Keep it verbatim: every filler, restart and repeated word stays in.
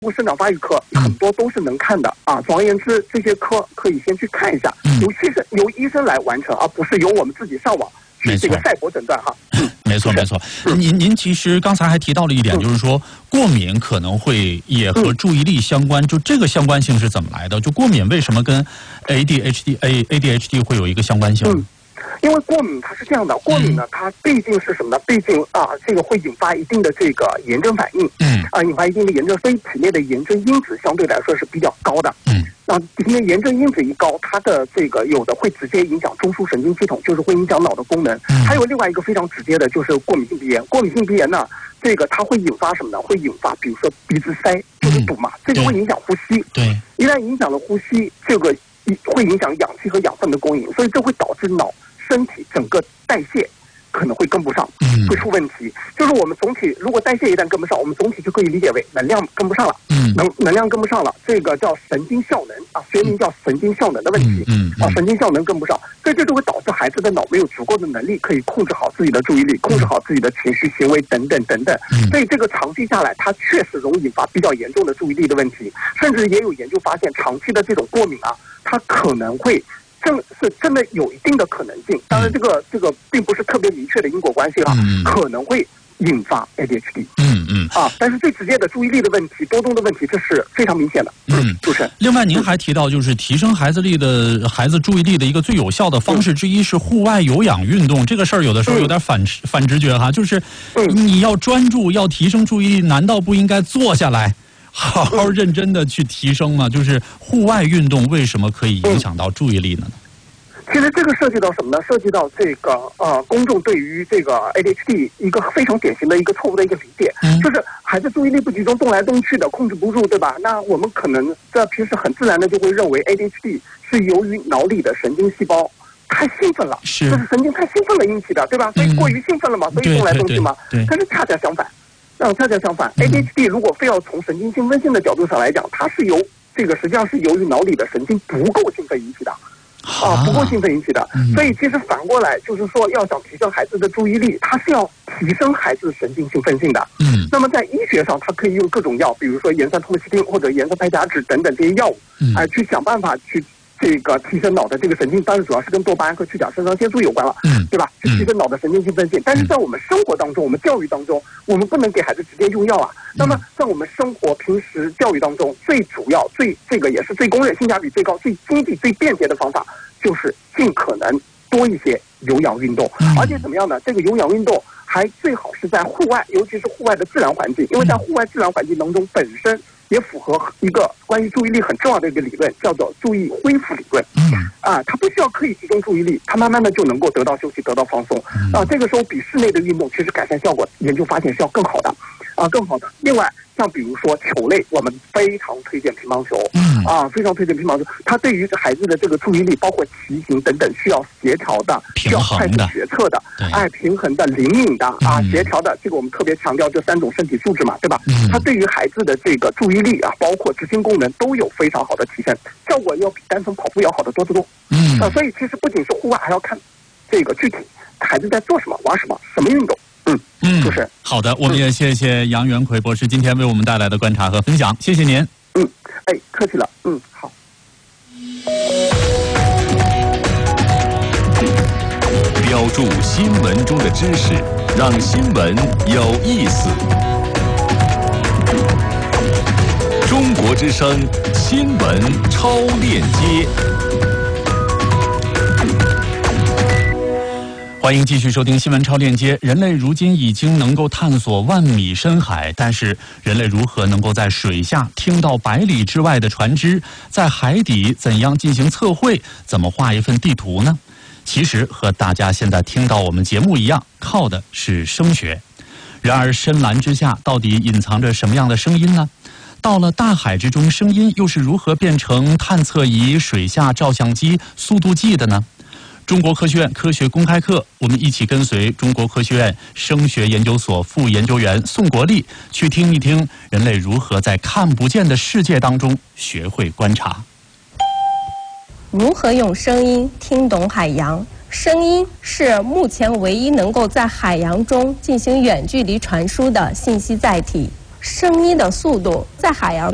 物生长发育科很多都是能看的啊。总而言之，这些科可以先去看一下，由医生由医生来完成，而不是由我们自己上网去这个赛博诊断哈。嗯， 没错没错。您您其实刚才还提到了一点，就是说过敏可能会也和注意力相关，就这个相关性是怎么来的？就过敏为什么跟 A D H D A A D H D 会有一个相关性？ 嗯。因为过敏它是这样的，过敏呢，它毕竟是什么呢？毕竟啊，这个会引发一定的这个炎症反应，嗯，啊，引发一定的炎症，所以体内的炎症因子相对来说是比较高的，嗯，那体内炎症因子一高，它的这个有的会直接影响中枢神经系统，就是会影响脑的功能。嗯，还有另外一个非常直接的就是过敏性鼻炎，过敏性鼻炎呢，这个它会引发什么呢？会引发比如说鼻子塞，就是堵嘛，这个会影响呼吸，对，一旦影响了呼吸，这个会影响氧气和养分的供应，所以这会导致脑。身体整个代谢可能会跟不上，会出问题。就是我们总体如果代谢一旦跟不上，我们总体就可以理解为能量跟不上了，能能量跟不上了，这个叫神经效能啊，学名叫神经效能的问题，啊，神经效能跟不上，所以这就会导致孩子的脑没有足够的能力可以控制好自己的注意力，控制好自己的情绪行为等等等等。所以这个长期下来，它确实容易引发比较严重的注意力的问题，甚至也有研究发现，长期的这种过敏啊，它可能会。正是真的有一定的可能性，当然这个这个并不是特别明确的因果关系了，嗯、可能会引发 A D H D。嗯嗯啊，但是最直接的注意力的问题、多动的问题，这是非常明显的。嗯，主持人。 另外，您还提到，就是提升孩子力的孩子注意力的一个最有效的方式之一是户外有氧运动。这个事儿有的时候有点反、嗯、反直觉哈，就是你要专注、要提升注意力，难道不应该坐下来？好好认真的去提升嘛，就是户外运动为什么可以影响到注意力呢？ 其实这个涉及到什么呢？涉及到这个呃，公众对于这个 A D H D 一个非常典型的一个错误的一个理解，嗯、就是孩子注意力不集中，动来动去的，控制不住，对吧？那我们可能在平时很自然的就会认为 A D H D 是由于脑里的神经细胞太兴奋了，是就是神经太兴奋了引起的，对吧？所以过于兴奋了嘛，所以动来动去嘛。可是恰恰相反。那恰恰相反 ，A D H D 如果非要从神经兴奋性的角度上来讲，它是由这个实际上是由于脑里的神经不够兴奋引起的，啊，不够兴奋引起的。所以其实反过来就是说，要想提升孩子的注意力，它是要提升孩子神经兴奋性的。嗯。那么在医学上，它可以用各种药，比如说盐酸通气汀或者盐酸派甲酯等等这些药物，哎、呃，去想办法去。这个提升脑的这个神经，当然主要是跟多巴胺和去甲肾上腺素有关了，嗯，对吧？去提升脑的神经兴奋性。但是在我们生活当中，我们教育当中，我们不能给孩子直接用药啊。那么在我们生活平时教育当中，最主要、最这个也是最公认、性价比最高、最经济、最便捷的方法，就是尽可能多一些有氧运动，而且怎么样呢？这个有氧运动还最好是在户外，尤其是户外的自然环境，因为在户外自然环境当中本身。也符合一个关于注意力很重要的一个理论，叫做注意恢复理论。嗯，啊，它不需要刻意集中注意力，它慢慢的就能够得到休息，得到放松。啊，这个时候比室内的运动其实改善效果，研究发现是要更好的，啊，更好的。另外，像比如说球类，我们非常推荐乒乓球。嗯，啊，非常推荐乒乓球，它对于孩子的这个注意力，包括骑行等等，需要协调的，需要快速决策的，哎，平衡的、灵敏的，啊，协调的，这个我们特别强调这三种身体素质嘛，对吧？嗯，它对于孩子的这个注意力啊，包括执行功能都有非常好的提升，效果要比单纯跑步要好得多得多。嗯，啊，所以其实不仅是户外，还要看这个具体孩子在做什么、玩什么、什么运动。嗯嗯，就是好的，我们也谢谢杨元奎博士今天为我们带来的观察和分享，谢谢您。 嗯，哎，客气了。嗯，好。 标注新闻中的知识，让新闻有意思。中国之声新闻超链接。 欢迎继续收听新闻超链接。人类如今已经能够探索万米深海，但是人类如何能够在水下听到百里之外的船只？在海底怎样进行测绘？怎么画一份地图呢？其实和大家现在听到我们节目一样，靠的是声学。然而深蓝之下到底隐藏着什么样的声音呢？到了大海之中，声音又是如何变成探测仪、水下照相机、速度计的呢？中国科学院科学公开课，我们一起跟随中国科学院声学研究所副研究员宋国立去听一听人类如何在看不见的世界当中学会观察。 如何用声音听懂海洋？声音是目前唯一能够在海洋中进行远距离传输的信息载体。声音的速度在海洋